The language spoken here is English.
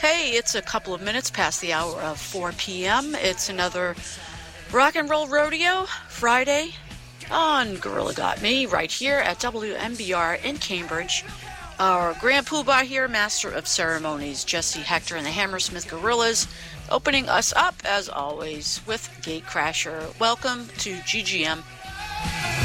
Hey, it's a couple of minutes past the hour of 4 p.m. It's another Rock and Roll Rodeo Friday on Gorilla Got Me right here at WMBR in Cambridge. Our Grand Poobah here, Master of Ceremonies, Jesse Hector and the Hammersmith Gorillas, opening us up, as always, with Gatecrasher. Welcome to GGM